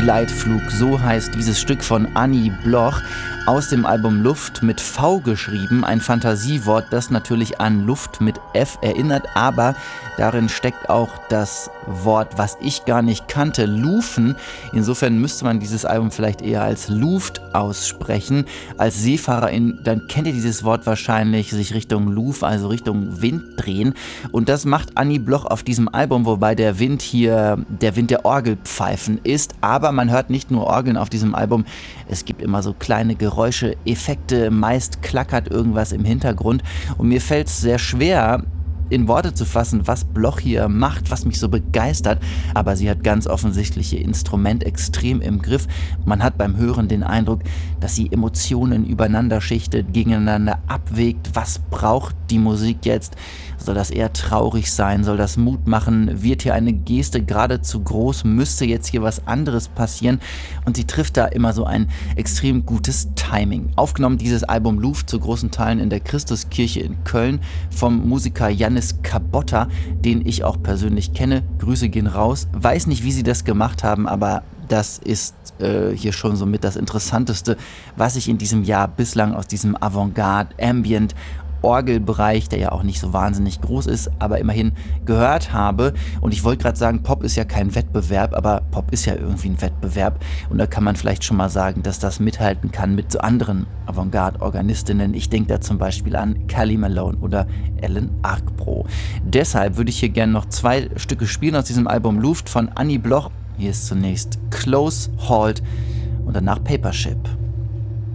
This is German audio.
Luftgleitflug, so heißt dieses Stück von Annie Bloch aus dem Album Luft mit V geschrieben, ein Fantasiewort, das natürlich an Luft mit F erinnert, aber darin steckt auch das Wort, was ich gar nicht kannte, Lufen. Insofern müsste man dieses Album vielleicht eher als Luft aussprechen. Als Seefahrerin, dann kennt ihr dieses Wort wahrscheinlich, sich Richtung Luf, also Richtung Wind drehen. Und das macht Annie Bloch auf diesem Album, wobei der Wind hier der Wind der Orgelpfeifen ist. Aber man hört nicht nur Orgeln auf diesem Album, es gibt immer so kleine Geräusche, Effekte, meist klackert irgendwas im Hintergrund. Und mir fällt es sehr schwer, in Worte zu fassen, was Bloch hier macht, was mich so begeistert. Aber sie hat ganz offensichtlich ihr Instrument extrem im Griff. Man hat beim Hören den Eindruck, dass sie Emotionen übereinander schichtet, gegeneinander abwägt. Was braucht die Musik jetzt? Soll das eher traurig sein? Soll das Mut machen? Wird hier eine Geste geradezu groß? Müsste jetzt hier was anderes passieren? Und sie trifft da immer so ein extrem gutes Timing. Aufgenommen dieses Album Luft zu großen Teilen in der Christuskirche in Köln vom Musiker Yannis Kabotta, den ich auch persönlich kenne. Grüße gehen raus. Weiß nicht, wie sie das gemacht haben, aber das ist hier schon so mit das Interessanteste, was ich in diesem Jahr bislang aus diesem Avantgarde, Ambient, Orgelbereich, der ja auch nicht so wahnsinnig groß ist, aber immerhin gehört habe. Und ich wollte gerade sagen, Pop ist ja kein Wettbewerb, aber Pop ist ja irgendwie ein Wettbewerb. Und da kann man vielleicht schon mal sagen, dass das mithalten kann mit so anderen Avantgarde-Organistinnen. Ich denke da zum Beispiel an Kelly Malone oder Ellen Arcbro. Deshalb würde ich hier gerne noch 2 Stücke spielen aus diesem Album Luft von Annie Bloch. Hier ist zunächst Close, Halt und danach Papership.